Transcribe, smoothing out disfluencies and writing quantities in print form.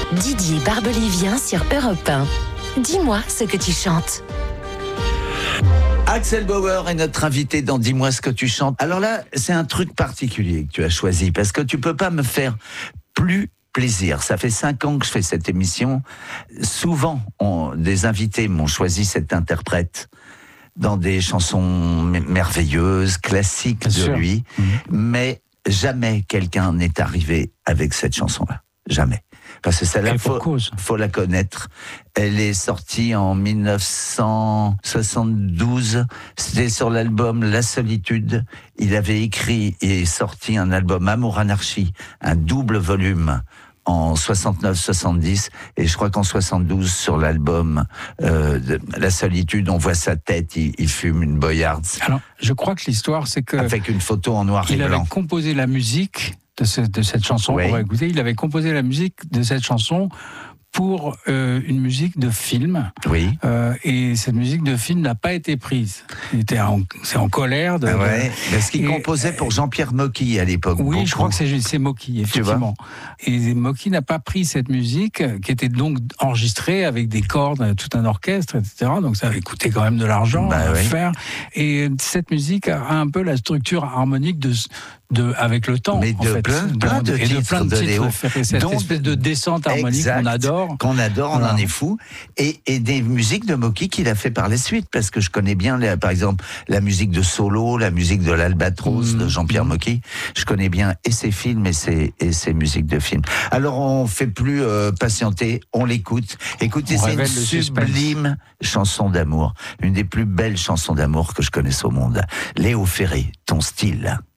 Didier Barbelivien sur Europe 1. Dis-moi ce que tu chantes. Axel Bauer est notre invité dans Dis-moi ce que tu chantes. Alors là, c'est un truc particulier que tu as choisi, parce que tu peux pas me faire plus plaisir. Ça fait 5 ans que je fais cette émission. Souvent, des invités m'ont choisi cet interprète dans des chansons merveilleuses, classiques de lui, mais jamais quelqu'un n'est arrivé avec cette chanson-là. Jamais. Parce que celle-là, faut la connaître. Elle est sortie en 1972. C'était sur l'album La Solitude. Il avait écrit et sorti un album Amour Anarchie, un double volume en 69-70. Et je crois qu'en 72, sur l'album La Solitude, on voit sa tête, il fume une Boyards. Alors, je crois que l'histoire, c'est que... Avec une photo en noir et blanc. Il avait composé la musique de cette chanson, on va écouter. Il avait composé la musique de cette chanson pour une musique de film. Oui. Et cette musique de film n'a pas été prise. C'est en colère. Parce qu'il composait pour Jean-Pierre Mocky à l'époque. Oui, beaucoup. Je crois que c'est Mocky, effectivement. Et Mocky n'a pas pris cette musique, qui était donc enregistrée avec des cordes, tout un orchestre, etc. Donc ça avait coûté quand même de l'argent à faire. Et cette musique a un peu la structure harmonique avec le temps, mais de plein de titres de Léo, cette espèce de descente harmonique qu'on adore, on en est fou, et des musiques de Mocky qu'il a fait par la suite, parce que je connais bien, par exemple, la musique de Solo, la musique de l'Albatros de Jean-Pierre Mocky. Je connais bien et ses films et ses musiques de films. Alors on fait plus patienter, on l'écoute. Écoutez, c'est une sublime chanson d'amour, une des plus belles chansons d'amour que je connaisse au monde. Léo Ferré, Ton style.